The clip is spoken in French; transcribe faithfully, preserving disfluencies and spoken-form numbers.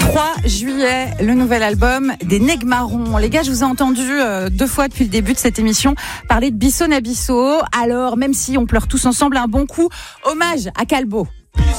trois juillet, le nouvel album des Negmarons. Les gars, je vous ai entendu euh, deux fois depuis le début de cette émission parler de Bisso Nabisso. Alors, même si on pleure tous ensemble, un bon coup, hommage à Calbo.